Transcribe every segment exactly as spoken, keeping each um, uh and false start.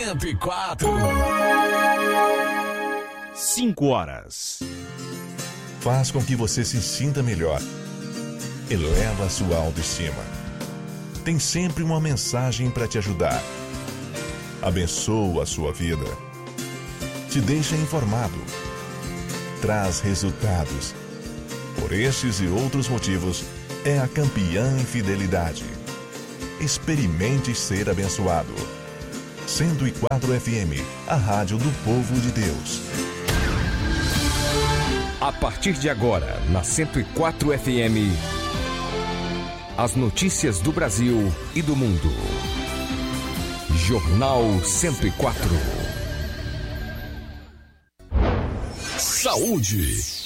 cento e quatro. Cinco horas. Faz com que você se sinta melhor. Eleva a sua autoestima. Tem sempre uma mensagem para te ajudar. Abençoa a sua vida. Te deixa informado. Traz resultados. Por estes e outros motivos, é a campeã em fidelidade. Experimente ser abençoado. cento e quatro F M, a rádio do povo de Deus. A partir de agora, na cento e quatro F M, as notícias do Brasil e do mundo. Jornal cento e quatro. Saúde.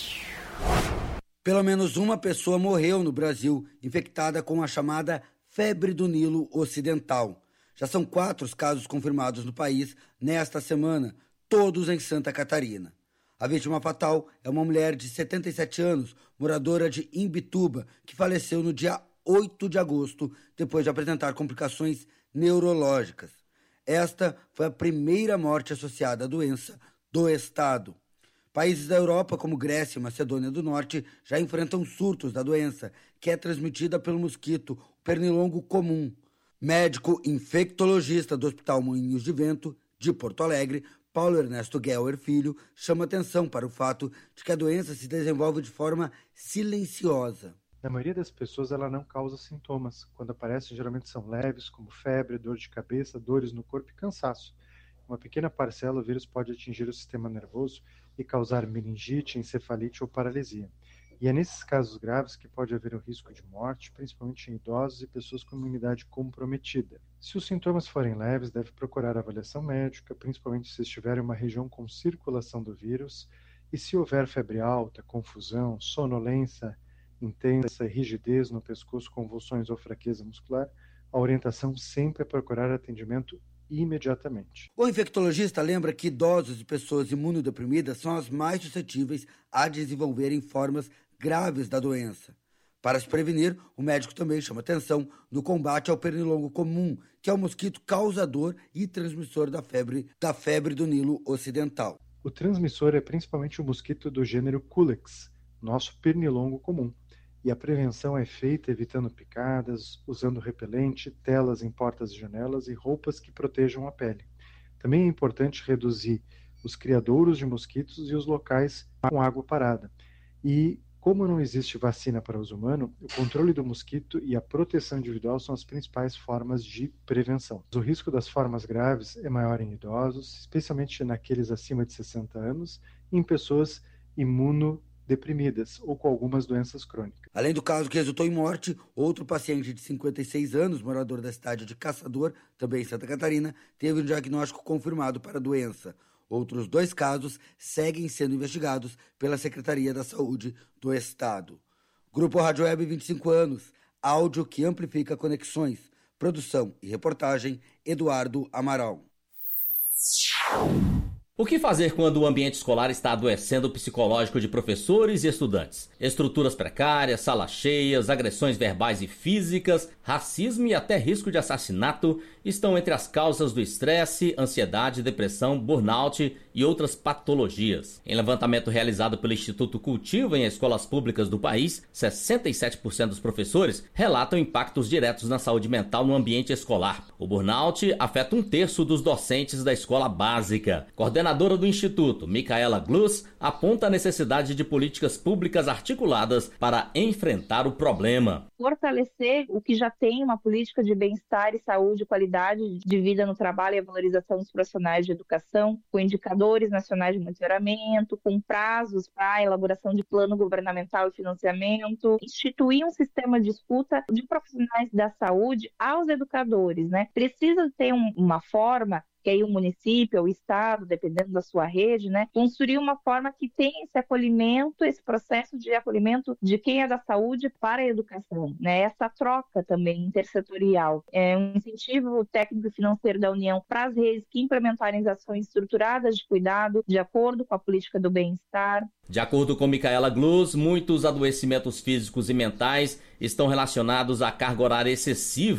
Pelo menos uma pessoa morreu no Brasil infectada com a chamada febre do Nilo Ocidental. Já são quatro os casos confirmados no país nesta semana, todos em Santa Catarina. A vítima fatal é uma mulher de setenta e sete anos, moradora de Imbituba, que faleceu no dia oito de agosto, depois de apresentar complicações neurológicas. Esta foi a primeira morte associada à doença do estado. Países da Europa, como Grécia e Macedônia do Norte, já enfrentam surtos da doença, que é transmitida pelo mosquito, o pernilongo comum. Médico infectologista do Hospital Moinhos de Vento, de Porto Alegre, Paulo Ernesto Guelher Filho, chama atenção para o fato de que a doença se desenvolve de forma silenciosa. Na maioria das pessoas, ela não causa sintomas. Quando aparecem, geralmente são leves, como febre, dor de cabeça, dores no corpo e cansaço. Uma pequena parcela, o vírus pode atingir o sistema nervoso e causar meningite, encefalite ou paralisia. E é nesses casos graves que pode haver o risco de morte, principalmente em idosos e pessoas com imunidade comprometida. Se os sintomas forem leves, deve procurar avaliação médica, principalmente se estiver em uma região com circulação do vírus, e se houver febre alta, confusão, sonolência intensa, rigidez no pescoço, convulsões ou fraqueza muscular, a orientação sempre é procurar atendimento imediatamente. O infectologista lembra que idosos e pessoas imunodeprimidas são as mais suscetíveis a desenvolverem formas graves da doença. Para se prevenir, o médico também chama atenção no combate ao pernilongo comum, que é o mosquito causador e transmissor da febre, da febre do Nilo Ocidental. O transmissor é principalmente o mosquito do gênero Culex, nosso pernilongo comum. E a prevenção é feita evitando picadas, usando repelente, telas em portas e janelas e roupas que protejam a pele. Também é importante reduzir os criadouros de mosquitos e os locais com água parada. E, como não existe vacina para uso humano, o controle do mosquito e a proteção individual são as principais formas de prevenção. O risco das formas graves é maior em idosos, especialmente naqueles acima de sessenta anos, e em pessoas imunodeprimidas ou com algumas doenças crônicas. Além do caso que resultou em morte, outro paciente de cinquenta e seis anos, morador da cidade de Caçador, também em Santa Catarina, teve um diagnóstico confirmado para a doença. Outros dois casos seguem sendo investigados pela Secretaria da Saúde do Estado. Grupo Rádio Web, vinte e cinco anos, áudio que amplifica conexões. Produção e reportagem, Eduardo Amaral. O que fazer quando o ambiente escolar está adoecendo o psicológico de professores e estudantes? Estruturas precárias, salas cheias, agressões verbais e físicas, racismo e até risco de assassinato estão entre as causas do estresse, ansiedade, depressão, burnout e outras patologias. Em levantamento realizado pelo Instituto Cultiva em escolas públicas do país, sessenta e sete por cento dos professores relatam impactos diretos na saúde mental no ambiente escolar. O burnout afeta um terço dos docentes da escola básica. Coordenadora do Instituto, Micaela Gluz, aponta a necessidade de políticas públicas articuladas para enfrentar o problema. Fortalecer o que já tem uma política de bem-estar e saúde, qualidade de vida no trabalho e a valorização dos profissionais de educação, com indicadores nacionais de monitoramento, com prazos para a elaboração de plano governamental e financiamento, instituir um sistema de escuta de profissionais da saúde aos educadores, né? Precisa ter um, uma forma que aí o município, o estado, dependendo da sua rede, né, construir uma forma que tenha esse acolhimento, esse processo de acolhimento de quem é da saúde para a educação, né, essa troca também intersetorial. É um incentivo técnico e financeiro da União para as redes que implementarem ações estruturadas de cuidado, de acordo com a política do bem-estar. De acordo com Micaela Gluz, muitos adoecimentos físicos e mentais estão relacionados à carga horária excessiva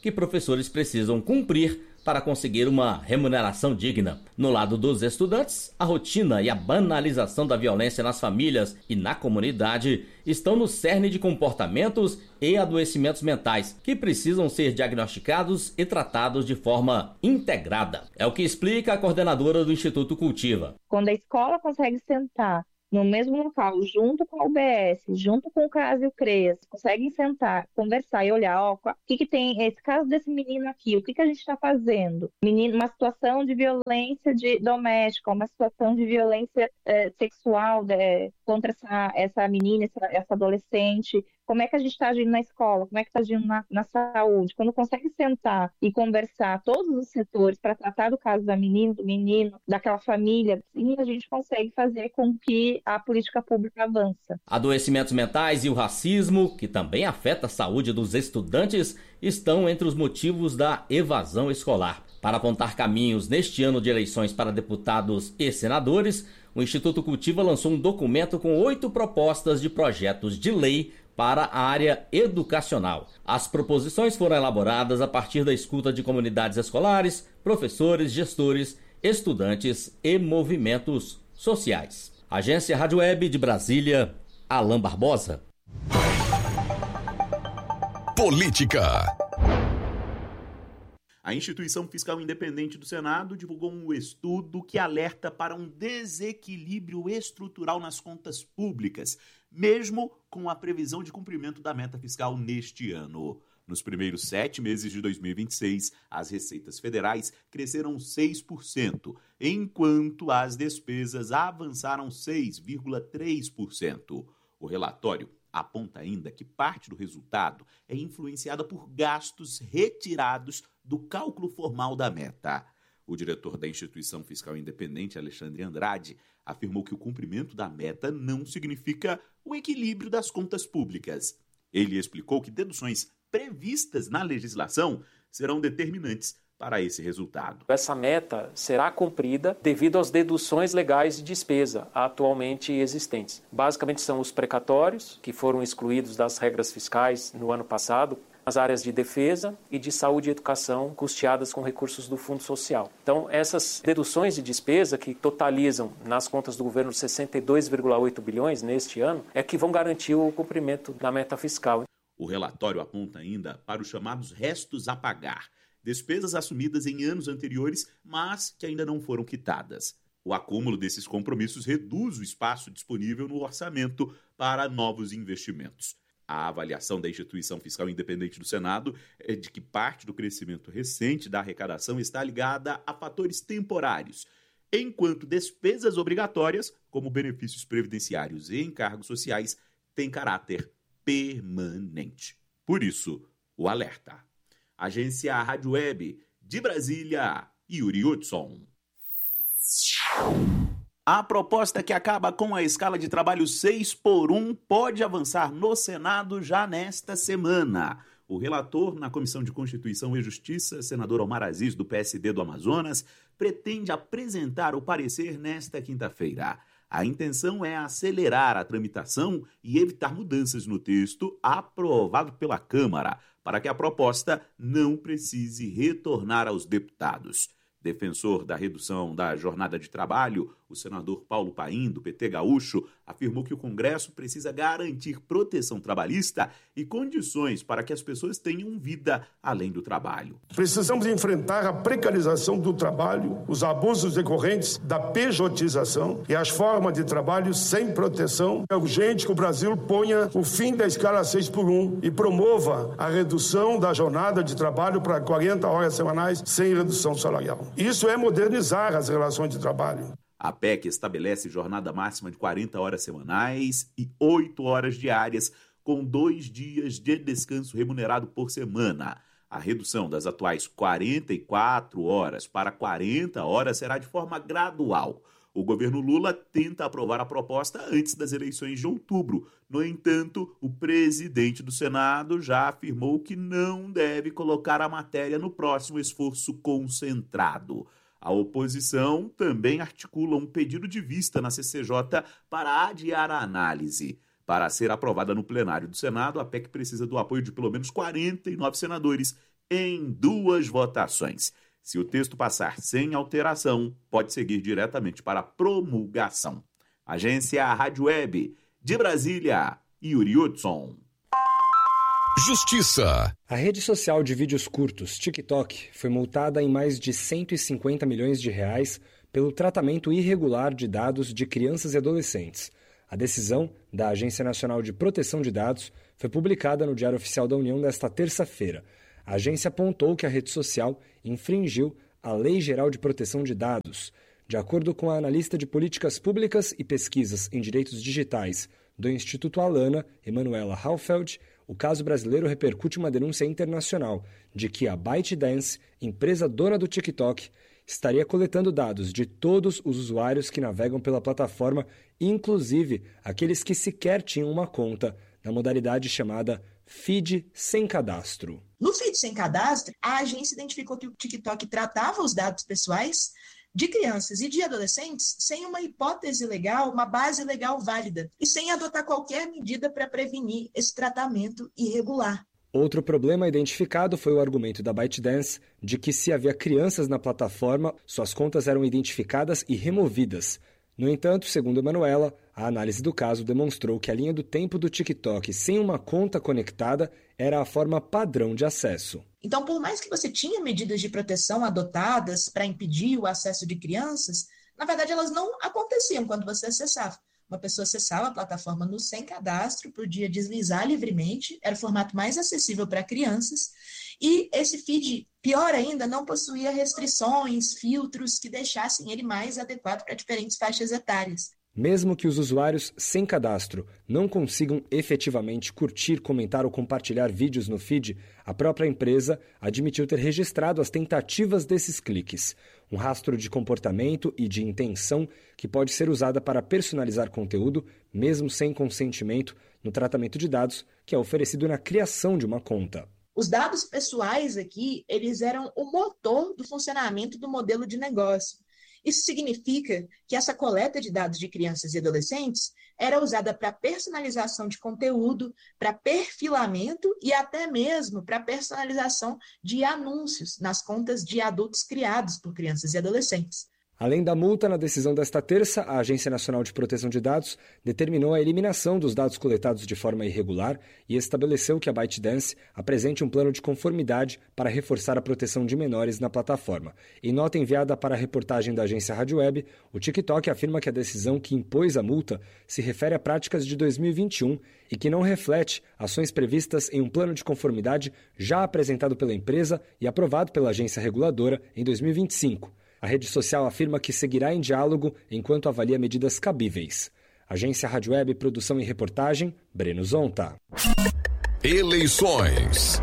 que professores precisam cumprir para conseguir uma remuneração digna. No lado dos estudantes, a rotina e a banalização da violência nas famílias e na comunidade estão no cerne de comportamentos e adoecimentos mentais que precisam ser diagnosticados e tratados de forma integrada. É o que explica a coordenadora do Instituto Cultiva. Quando a escola consegue sentar no mesmo local, junto com a U B S, junto com o CRAS e o CREAS, conseguem sentar, conversar e olhar, ó, o que, que tem esse caso desse menino aqui, o que, que a gente está fazendo? Menino, uma situação de violência de, doméstica, uma situação de violência é, sexual de, contra essa, essa menina, essa, essa adolescente. Como é que a gente está agindo na escola? Como é que está agindo na, na saúde? Quando consegue sentar e conversar todos os setores para tratar do caso da menina, do menino, daquela família, sim, a gente consegue fazer com que a política pública avança. Adoecimentos mentais e o racismo, que também afeta a saúde dos estudantes, estão entre os motivos da evasão escolar. Para apontar caminhos neste ano de eleições para deputados e senadores, o Instituto Cultiva lançou um documento com oito propostas de projetos de lei para a área educacional. As proposições foram elaboradas a partir da escuta de comunidades escolares, professores, gestores, estudantes e movimentos sociais. Agência Rádio Web de Brasília, Alain Barbosa. Política. A Instituição Fiscal Independente do Senado divulgou um estudo que alerta para um desequilíbrio estrutural nas contas públicas, mesmo com a previsão de cumprimento da meta fiscal neste ano. Nos primeiros sete meses de dois mil e vinte e seis, as receitas federais cresceram seis por cento, enquanto as despesas avançaram seis vírgula três por cento. O relatório aponta ainda que parte do resultado é influenciada por gastos retirados do cálculo formal da meta. O diretor da Instituição Fiscal Independente, Alexandre Andrade, afirmou que o cumprimento da meta não significa o equilíbrio das contas públicas. Ele explicou que deduções previstas na legislação serão determinantes para esse resultado. Essa meta será cumprida devido às deduções legais de despesa atualmente existentes. Basicamente são os precatórios, que foram excluídos das regras fiscais no ano passado, as áreas de defesa e de saúde e educação custeadas com recursos do Fundo Social. Então, essas deduções de despesa, que totalizam nas contas do governo sessenta e dois vírgula oito bilhões neste ano, é que vão garantir o cumprimento da meta fiscal. O relatório aponta ainda para os chamados restos a pagar, despesas assumidas em anos anteriores, mas que ainda não foram quitadas. O acúmulo desses compromissos reduz o espaço disponível no orçamento para novos investimentos. A avaliação da Instituição Fiscal Independente do Senado é de que parte do crescimento recente da arrecadação está ligada a fatores temporários, enquanto despesas obrigatórias, como benefícios previdenciários e encargos sociais, têm caráter permanente. Por isso, o alerta. Agência Rádio Web de Brasília, Yuri Hudson. A proposta que acaba com a escala de trabalho seis por um pode avançar no Senado já nesta semana. O relator na Comissão de Constituição e Justiça, senador Omar Aziz, do P S D do Amazonas, pretende apresentar o parecer nesta quinta-feira. A intenção é acelerar a tramitação e evitar mudanças no texto aprovado pela Câmara, para que a proposta não precise retornar aos deputados. Defensor da redução da jornada de trabalho, o senador Paulo Paim, do P T Gaúcho, afirmou que o Congresso precisa garantir proteção trabalhista e condições para que as pessoas tenham vida além do trabalho. Precisamos enfrentar a precarização do trabalho, os abusos decorrentes da pejotização e as formas de trabalho sem proteção. É urgente que o Brasil ponha o fim da escala seis por um e promova a redução da jornada de trabalho para quarenta horas semanais sem redução salarial. Isso é modernizar as relações de trabalho. A P E C estabelece jornada máxima de quarenta horas semanais e oito horas diárias, com dois dias de descanso remunerado por semana. A redução das atuais quarenta e quatro horas para quarenta horas será de forma gradual. O governo Lula tenta aprovar a proposta antes das eleições de outubro. No entanto, o presidente do Senado já afirmou que não deve colocar a matéria no próximo esforço concentrado. A oposição também articula um pedido de vista na C C J para adiar a análise. Para ser aprovada no plenário do Senado, a P E C precisa do apoio de pelo menos quarenta e nove senadores, em duas votações. Se o texto passar sem alteração, pode seguir diretamente para a promulgação. Agência Rádio Web, de Brasília, Yuri Hudson. Justiça. A rede social de vídeos curtos, TikTok, foi multada em mais de cento e cinquenta milhões de reais pelo tratamento irregular de dados de crianças e adolescentes. A decisão da Agência Nacional de Proteção de Dados foi publicada no Diário Oficial da União nesta terça-feira. A agência apontou que a rede social infringiu a Lei Geral de Proteção de Dados. De acordo com a analista de políticas públicas e pesquisas em direitos digitais do Instituto Alana, Emanuela Halfeld, o caso brasileiro repercute uma denúncia internacional de que a ByteDance, empresa dona do TikTok, estaria coletando dados de todos os usuários que navegam pela plataforma, inclusive aqueles que sequer tinham uma conta, na modalidade chamada feed sem cadastro. No feed sem cadastro, a agência identificou que o TikTok tratava os dados pessoais de crianças e de adolescentes sem uma hipótese legal, uma base legal válida, e sem adotar qualquer medida para prevenir esse tratamento irregular. Outro problema identificado foi o argumento da ByteDance de que se havia crianças na plataforma, suas contas eram identificadas e removidas. No entanto, segundo Emanuela, a análise do caso demonstrou que a linha do tempo do TikTok sem uma conta conectada era a forma padrão de acesso. Então, por mais que você tinha medidas de proteção adotadas para impedir o acesso de crianças, na verdade elas não aconteciam quando você acessava. Uma pessoa acessava a plataforma no sem cadastro, podia deslizar livremente, era o formato mais acessível para crianças, e esse feed, pior ainda, não possuía restrições, filtros que deixassem ele mais adequado para diferentes faixas etárias. Mesmo que os usuários sem cadastro não consigam efetivamente curtir, comentar ou compartilhar vídeos no feed, a própria empresa admitiu ter registrado as tentativas desses cliques, um rastro de comportamento e de intenção que pode ser usada para personalizar conteúdo, mesmo sem consentimento, no tratamento de dados que é oferecido na criação de uma conta. Os dados pessoais aqui, eles eram o motor do funcionamento do modelo de negócio. Isso significa que essa coleta de dados de crianças e adolescentes era usada para personalização de conteúdo, para perfilamento e até mesmo para personalização de anúncios nas contas de adultos criados por crianças e adolescentes. Além da multa, na decisão desta terça, a Agência Nacional de Proteção de Dados determinou a eliminação dos dados coletados de forma irregular e estabeleceu que a ByteDance apresente um plano de conformidade para reforçar a proteção de menores na plataforma. Em nota enviada para a reportagem da agência Rádio Web, o TikTok afirma que a decisão que impôs a multa se refere a práticas de dois mil e vinte e um e que não reflete ações previstas em um plano de conformidade já apresentado pela empresa e aprovado pela agência reguladora em dois mil e vinte e cinco. A rede social afirma que seguirá em diálogo enquanto avalia medidas cabíveis. Agência Rádio Web, produção e reportagem, Breno Zonta. Eleições.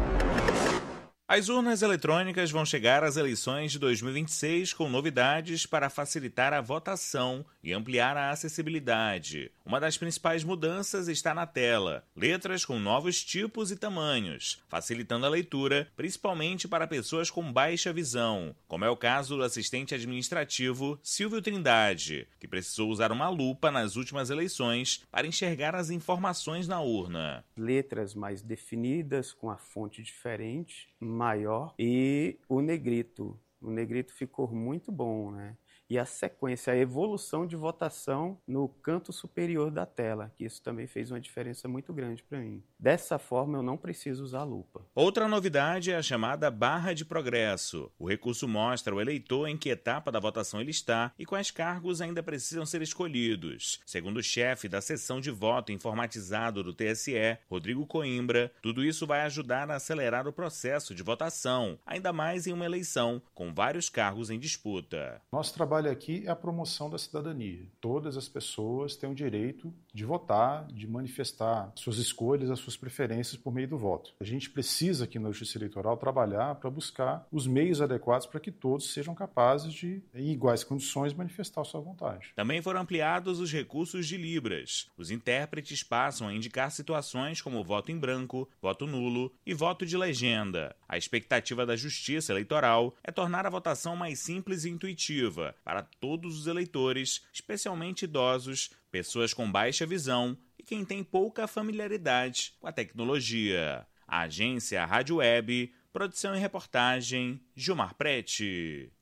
As urnas eletrônicas vão chegar às eleições de dois mil e vinte e seis com novidades para facilitar a votação e ampliar a acessibilidade. Uma das principais mudanças está na tela, letras com novos tipos e tamanhos, facilitando a leitura, principalmente para pessoas com baixa visão, como é o caso do assistente administrativo Silvio Trindade, que precisou usar uma lupa nas últimas eleições para enxergar as informações na urna. Letras mais definidas, com a fonte diferente, maior, e o negrito. O negrito ficou muito bom, né? E a sequência, a evolução de votação no canto superior da tela, que isso também fez uma diferença muito grande para mim. Dessa forma, eu não preciso usar lupa. Outra novidade é a chamada barra de progresso. O recurso mostra o eleitor em que etapa da votação ele está e quais cargos ainda precisam ser escolhidos. Segundo o chefe da seção de voto informatizado do T S E, Rodrigo Coimbra, tudo isso vai ajudar a acelerar o processo de votação, ainda mais em uma eleição com vários cargos em disputa. Nosso trabalho aqui é a promoção da cidadania. Todas as pessoas têm o direito de votar, de manifestar suas escolhas, as suas preferências por meio do voto. A gente precisa aqui na Justiça Eleitoral trabalhar para buscar os meios adequados para que todos sejam capazes de, em iguais condições, manifestar sua vontade. Também foram ampliados os recursos de Libras. Os intérpretes passam a indicar situações como voto em branco, voto nulo e voto de legenda. A expectativa da Justiça Eleitoral é tornar a votação mais simples e intuitiva para todos os eleitores, especialmente idosos, pessoas com baixa visão e quem tem pouca familiaridade com a tecnologia. A agência Rádio Web, Produção e reportagem, Gilmar Prete.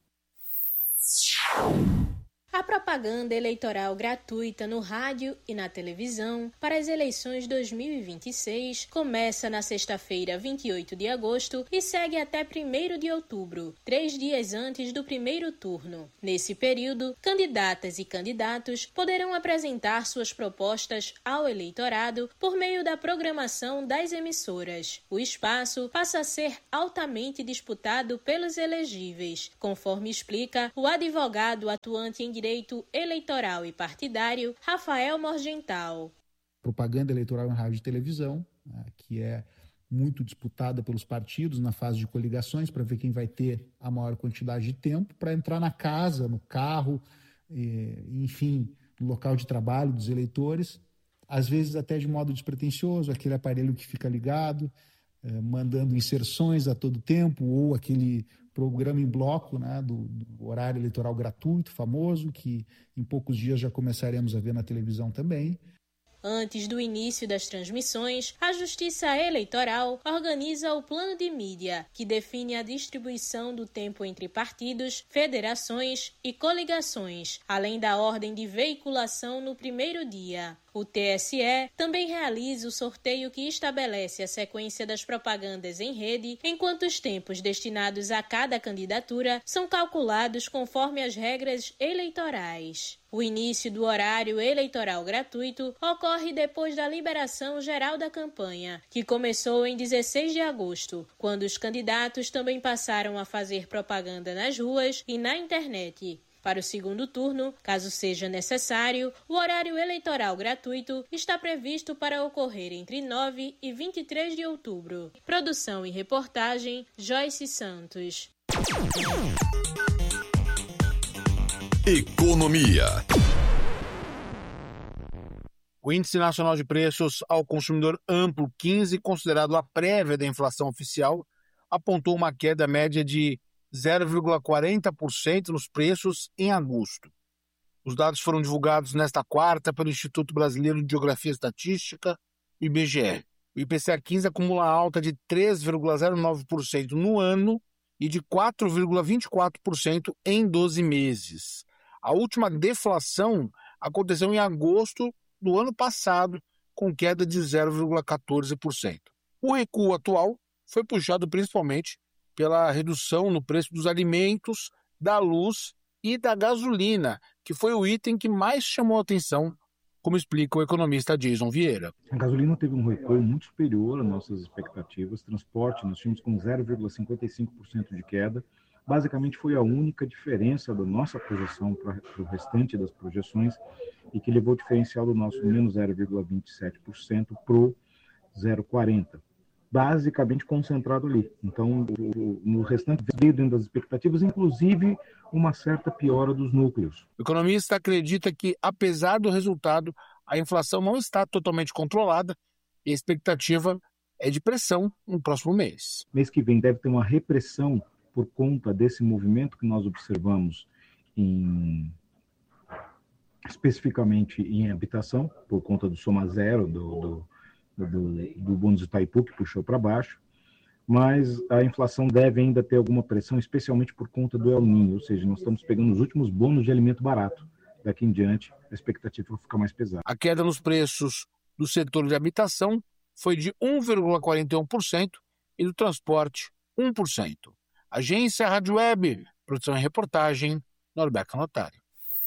A propaganda eleitoral gratuita no rádio e na televisão para as eleições dois mil e vinte e seis começa na sexta-feira, vinte e oito de agosto e segue até primeiro de outubro, três dias antes do primeiro turno. Nesse período, candidatas e candidatos poderão apresentar suas propostas ao eleitorado por meio da programação das emissoras. O espaço passa a ser altamente disputado pelos elegíveis, conforme explica o advogado atuante em direito eleitoral e partidário, Rafael Morgental. Propaganda eleitoral em rádio e televisão, né, que é muito disputada pelos partidos na fase de coligações para ver quem vai ter a maior quantidade de tempo para entrar na casa, no carro, e, enfim, no local de trabalho dos eleitores, às vezes até de modo despretensioso, aquele aparelho que fica ligado, eh, mandando inserções a todo tempo, ou aquele programa em bloco, né, do, do horário eleitoral gratuito, famoso, que em poucos dias já começaremos a ver na televisão também. Antes do início das transmissões, a Justiça Eleitoral organiza o plano de mídia, que define a distribuição do tempo entre partidos, federações e coligações, além da ordem de veiculação no primeiro dia. O T S E também realiza o sorteio que estabelece a sequência das propagandas em rede, enquanto os tempos destinados a cada candidatura são calculados conforme as regras eleitorais. O início do horário eleitoral gratuito ocorre depois da liberação geral da campanha, que começou em dezesseis de agosto, quando os candidatos também passaram a fazer propaganda nas ruas e na internet. Para o segundo turno, caso seja necessário, o horário eleitoral gratuito está previsto para ocorrer entre nove e vinte e três de outubro. Produção e reportagem, Joyce Santos. Economia. O Índice Nacional de Preços ao Consumidor Amplo quinze, considerado a prévia da inflação oficial, apontou uma queda média de zero vírgula quarenta por cento nos preços em agosto. Os dados foram divulgados nesta quarta pelo Instituto Brasileiro de Geografia e Estatística, o I B G E. O I P C A quinze acumula alta de três vírgula zero nove por cento no ano e de quatro vírgula vinte e quatro por cento em doze meses. A última deflação aconteceu em agosto do ano passado, com queda de zero vírgula quatorze por cento. O recuo atual foi puxado principalmente pela redução no preço dos alimentos, da luz e da gasolina, que foi o item que mais chamou a atenção, como explica o economista Jason Vieira. A gasolina teve um recuo muito superior às nossas expectativas. Transporte, nós tínhamos com zero vírgula cinquenta e cinco por cento de queda. Basicamente foi a única diferença da nossa projeção para o restante das projeções e que levou o diferencial do nosso menos zero vírgula vinte e sete por cento para o zero vírgula quarenta por cento. Basicamente concentrado ali. Então, no restante veio dentro das expectativas, inclusive uma certa piora dos núcleos. O economista acredita que, apesar do resultado, a inflação não está totalmente controlada e a expectativa é de pressão no próximo mês. Mês que vem deve ter uma repressão por conta desse movimento que nós observamos em, especificamente em habitação, por conta do soma zero do, do do, do bônus Itaipu, que puxou para baixo, mas a inflação deve ainda ter alguma pressão, especialmente por conta do El Niño, ou seja, nós estamos pegando os últimos bônus de alimento barato. Daqui em diante, a expectativa vai ficar mais pesada. A queda nos preços do setor de habitação foi de um vírgula quarenta e um por cento e do transporte, um por cento. Agência Rádio Web, produção e reportagem, Norberto Notário.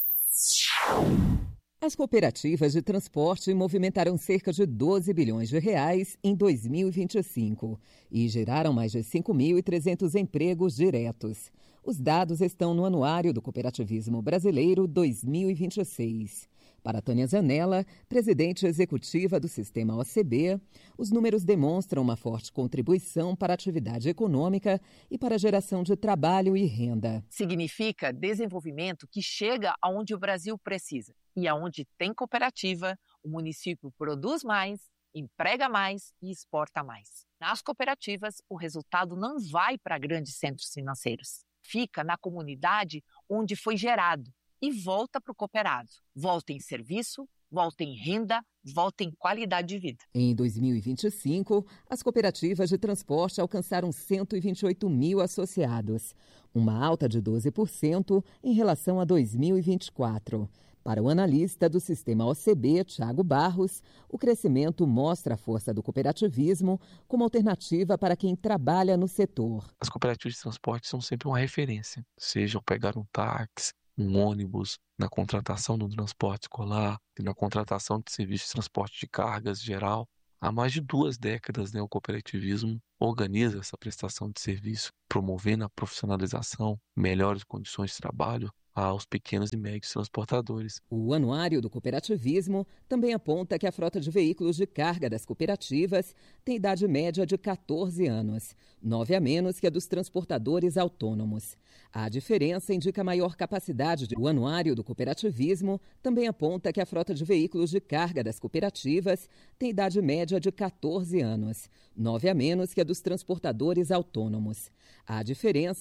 As cooperativas de transporte movimentaram cerca de doze bilhões de reais em dois mil e vinte e cinco e geraram mais de cinco mil e trezentos empregos diretos. Os dados estão no Anuário do Cooperativismo Brasileiro dois mil e vinte e seis. Para Tânia Zanella, presidente executiva do Sistema O C B, os números demonstram uma forte contribuição para a atividade econômica e para a geração de trabalho e renda. Significa desenvolvimento que chega aonde o Brasil precisa. E aonde tem cooperativa, o município produz mais, emprega mais e exporta mais. Nas cooperativas, o resultado não vai para grandes centros financeiros. Fica na comunidade onde foi gerado e volta para o cooperado. Volta em serviço, volta em renda, volta em qualidade de vida. Em dois mil e vinte e cinco, as cooperativas de transporte alcançaram cento e vinte e oito mil associados, uma alta de doze por cento em relação a dois mil e vinte e quatro. Para o analista do sistema O C B, Thiago Barros, o crescimento mostra a força do cooperativismo como alternativa para quem trabalha no setor. As cooperativas de transporte são sempre uma referência, seja pegar um táxi, um ônibus, na contratação do transporte escolar, na contratação de serviços de transporte de cargas geral. Há mais de duas décadas, né, o cooperativismo organiza essa prestação de serviço, promovendo a profissionalização, melhores condições de trabalho aos pequenos e médios transportadores. O Anuário do Cooperativismo também aponta que a frota de veículos de carga das cooperativas tem idade média de quatorze anos, nove a menos que a dos transportadores autônomos. A diferença indica maior capacidade. De... O Anuário do Cooperativismo também aponta que a frota de veículos de carga das cooperativas tem idade média de quatorze anos, nove a menos que a dos transportadores autônomos. A diferença